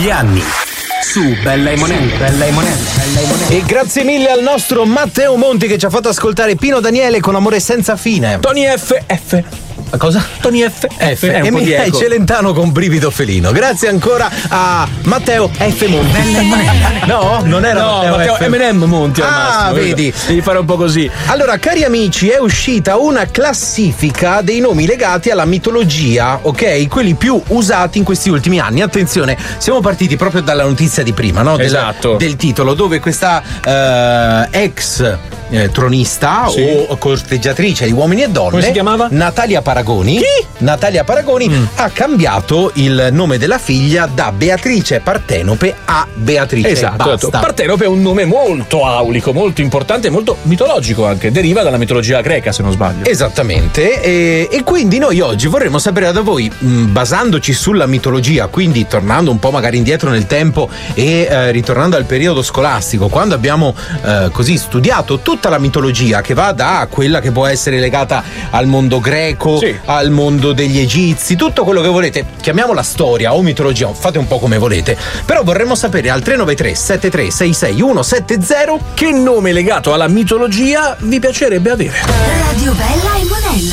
degli anni. Su Bella e Monella. E grazie mille al nostro Matteo Monti che ci ha fatto ascoltare Pino Daniele con Amore senza fine. Tony F. Cosa? Tony F. E Michele Celentano con brivido felino. Grazie ancora a Matteo F. Monti. Bella e Monella. No, non era Matteo F. M&M Monti al massimo. Vedi. Devi fare un po' così. Allora, cari amici, è uscita una classifica dei nomi legati alla mitologia, ok? Quelli più usati in questi ultimi anni. Attenzione, siamo partiti proprio dalla notizia di prima, no? Esatto. Del titolo, dove questa ex tronista o corteggiatrice di uomini e donne, come si chiamava? Natalia Paragoni. Chi? Natalia Paragoni ha cambiato il nome della figlia da Beatrice Partenope a Beatrice. Esatto. Basta. Partenope è un nome molto aulico, molto importante, molto mitologico anche. Deriva dalla mitologia greca, se non sbaglio. Esattamente. E quindi noi oggi vorremmo sapere da voi, basandoci sulla mitologia, quindi tornando un po' magari indietro nel tempo e ritornando al periodo scolastico, quando abbiamo così studiato tutta la mitologia che va da quella che può essere legata al mondo greco, sì, al mondo degli egizi, tutto quello che volete, chiamiamola storia o mitologia, fate un po' come volete, però vorremmo sapere al 393 7366 170 che nome legato alla mitologia vi piacerebbe avere. Radio Bella e Monella.